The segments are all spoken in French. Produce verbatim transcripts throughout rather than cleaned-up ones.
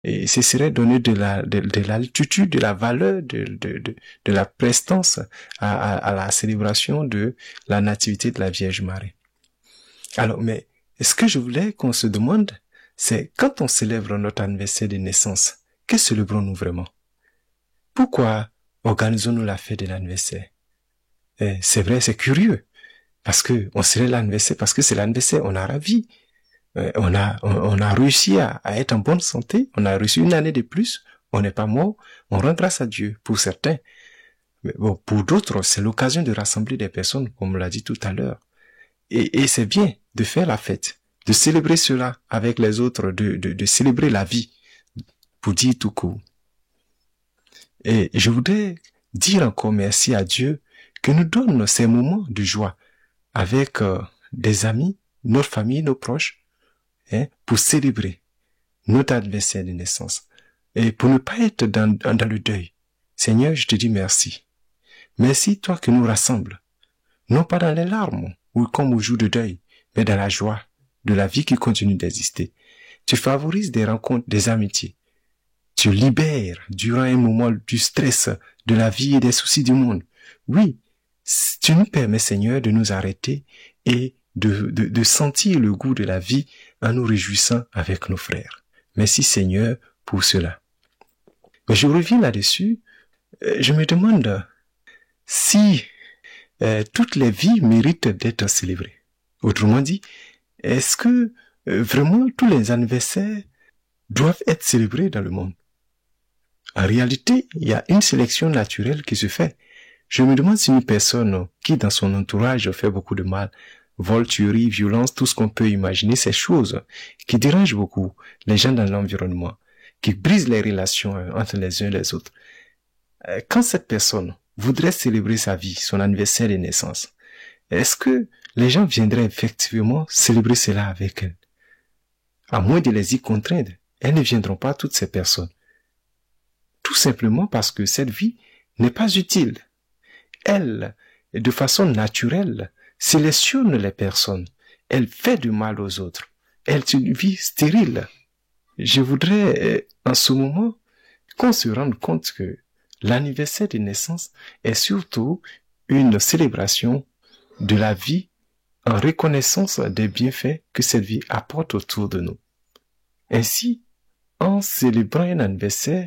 Et ce serait donner de la, de, de l'altitude, de la valeur, de, de, de, de la prestance à, à, à la célébration de la nativité de la Vierge Marie. Alors, mais ce que je voulais qu'on se demande, c'est quand on célèbre notre anniversaire de naissance, que célébrons-nous vraiment? Pourquoi organisons-nous la fête de l'anniversaire? Et c'est vrai, c'est curieux, parce que on célèbre l'anniversaire, parce que c'est l'anniversaire, on a ravi. On a, on, on a réussi à, à être en bonne santé, on a reçu une année de plus, on n'est pas mort, on rend grâce à Dieu pour certains. Mais bon, pour d'autres, c'est l'occasion de rassembler des personnes, comme on l'a dit tout à l'heure. Et, et c'est bien de faire la fête, de célébrer cela avec les autres, de, de, de célébrer la vie, pour dire tout court. Et je voudrais dire encore merci à Dieu que nous donne ces moments de joie avec euh, des amis, notre famille, nos proches, Hein, pour célébrer notre anniversaire de naissance et pour ne pas être dans, dans, dans le deuil. Seigneur, je te dis merci. Merci, toi, que nous rassembles, non pas dans les larmes ou comme au jour de deuil, mais dans la joie de la vie qui continue d'exister. Tu favorises des rencontres, des amitiés. Tu libères durant un moment du stress de la vie et des soucis du monde. Oui, tu nous permets, Seigneur, de nous arrêter et De, de, de sentir le goût de la vie en nous réjouissant avec nos frères. Merci Seigneur pour cela. Mais je reviens là-dessus, euh, je me demande si euh, toutes les vies méritent d'être célébrées. Autrement dit, est-ce que euh, vraiment tous les anniversaires doivent être célébrés dans le monde? En réalité, il y a une sélection naturelle qui se fait. Je me demande si une personne qui dans son entourage fait beaucoup de mal, vol, tuerie, violence, tout ce qu'on peut imaginer, ces choses qui dérangent beaucoup les gens dans l'environnement, qui brisent les relations entre les uns et les autres. Quand cette personne voudrait célébrer sa vie, son anniversaire de naissance, est-ce que les gens viendraient effectivement célébrer cela avec elle? À moins de les y contraindre, elles ne viendront pas, toutes ces personnes. Tout simplement parce que cette vie n'est pas utile. Elle, de façon naturelle, sélectionne les personnes. Elle fait du mal aux autres. Elle est une vie stérile. Je voudrais, en ce moment, qu'on se rende compte que l'anniversaire de naissance est surtout une célébration de la vie en reconnaissance des bienfaits que cette vie apporte autour de nous. Ainsi, en célébrant un anniversaire,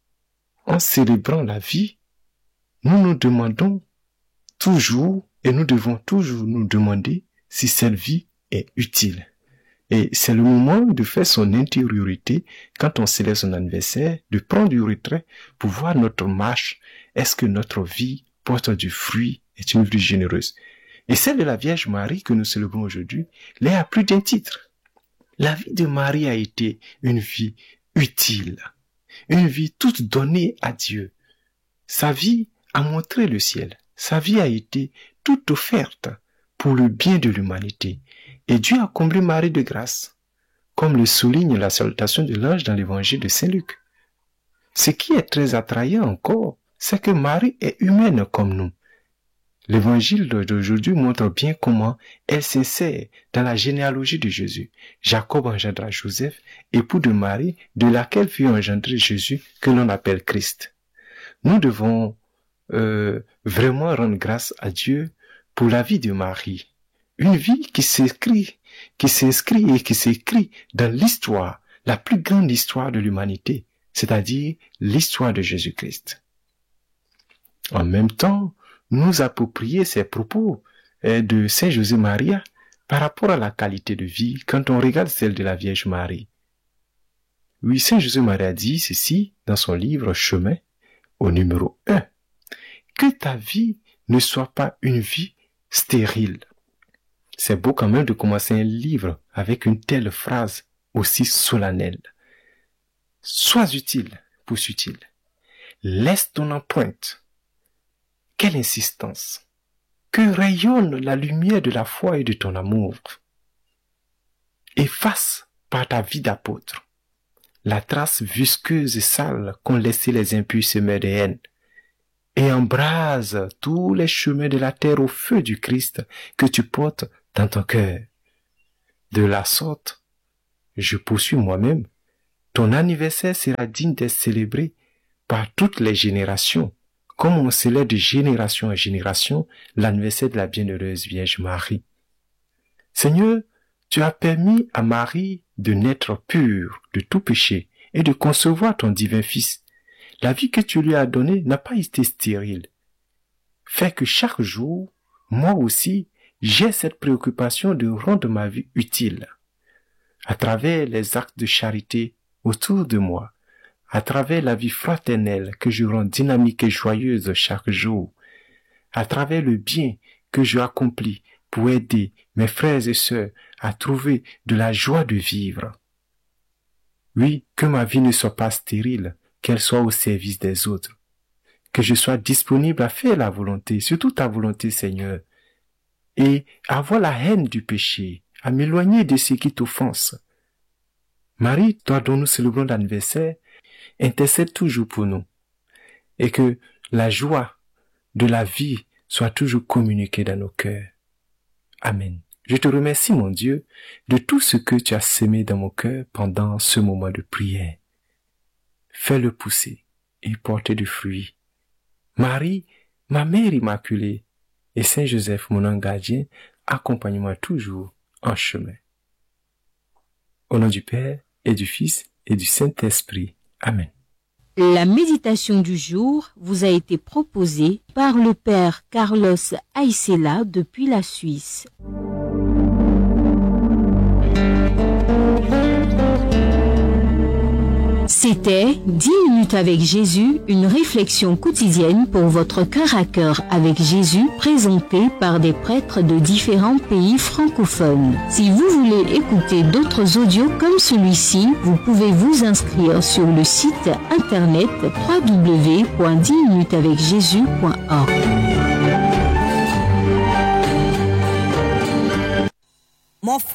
en célébrant la vie, nous nous demandons toujours, et nous devons toujours nous demander si cette vie est utile. Et c'est le moment de faire son intériorité quand on célèbre son anniversaire, de prendre du retrait pour voir notre marche. Est-ce que notre vie porte du fruit, est une vie généreuse? Et celle de la Vierge Marie que nous célébrons aujourd'hui l'est à plus d'un titre. La vie de Marie a été une vie utile, une vie toute donnée à Dieu. Sa vie a montré le ciel. Sa vie a été toute offerte pour le bien de l'humanité. Et Dieu a comblé Marie de grâce, comme le souligne la salutation de l'ange dans l'évangile de Saint Luc. Ce qui est très attrayant encore, c'est que Marie est humaine comme nous. L'évangile d'aujourd'hui montre bien comment elle s'insère dans la généalogie de Jésus. Jacob engendra Joseph, époux de Marie, de laquelle fut engendré Jésus, que l'on appelle Christ. Nous devons euh, vraiment rendre grâce à Dieu pour la vie de Marie. Une vie qui s'inscrit, qui s'inscrit et qui s'écrit dans l'histoire, la plus grande histoire de l'humanité, c'est-à-dire l'histoire de Jésus-Christ. En même temps, nous approprier ces propos de Saint José Maria par rapport à la qualité de vie quand on regarde celle de la Vierge Marie. Oui, Saint José Maria dit ceci dans son livre Chemin, au numéro un. Que ta vie ne soit pas une vie stérile. C'est beau quand même de commencer un livre avec une telle phrase aussi solennelle. Sois utile, poursuit-il. Laisse ton empreinte. Quelle insistance! Que rayonne la lumière de la foi et de ton amour. Efface par ta vie d'apôtre la trace visqueuse et sale qu'ont laissé les impurs semeurs de haine, et embrase tous les chemins de la terre au feu du Christ que tu portes dans ton cœur. De la sorte, je poursuis moi-même, ton anniversaire sera digne d'être célébré par toutes les générations, comme on célèbre de génération en génération l'anniversaire de la bienheureuse Vierge Marie. Seigneur, tu as permis à Marie de naître pure de tout péché et de concevoir ton divin Fils. La vie que tu lui as donnée n'a pas été stérile. Fais que chaque jour, moi aussi, j'ai cette préoccupation de rendre ma vie utile. À travers les actes de charité autour de moi, à travers la vie fraternelle que je rends dynamique et joyeuse chaque jour, à travers le bien que je accomplis pour aider mes frères et sœurs à trouver de la joie de vivre. Oui, que ma vie ne soit pas stérile, qu'elle soit au service des autres. Que je sois disponible à faire la volonté, surtout ta volonté, Seigneur, et à avoir la haine du péché, à m'éloigner de ce qui t'offense. Marie, toi dont nous célébrons l'anniversaire, intercède toujours pour nous, et que la joie de la vie soit toujours communiquée dans nos cœurs. Amen. Je te remercie, mon Dieu, de tout ce que tu as semé dans mon cœur pendant ce moment de prière. Fais-le pousser et porter du fruit. Marie, ma mère immaculée, et Saint Joseph, mon ange gardien, accompagne-moi toujours en chemin. Au nom du Père, et du Fils, et du Saint-Esprit. Amen. La méditation du jour vous a été proposée par le Père Carlos Aïssela depuis la Suisse. C'était dix minutes avec Jésus, une réflexion quotidienne pour votre cœur à cœur avec Jésus, présentée par des prêtres de différents pays francophones. Si vous voulez écouter d'autres audios comme celui-ci, vous pouvez vous inscrire sur le site internet w w w point dix minutes avec jésus point org. Mon frère